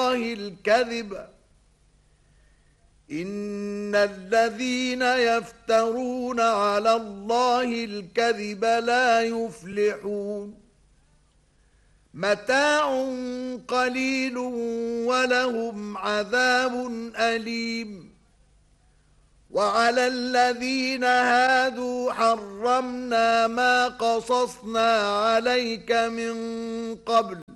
اللَّهِ الْكَذِبَ إِنَّ الَّذِينَ يَفْتَرُونَ عَلَى اللَّهِ الْكَذِبَ لَا يُفْلِحُونَ متاع قليل ولهم عذاب أليم وعلى الذين هادوا حرمنا ما قصصنا عليك من قبل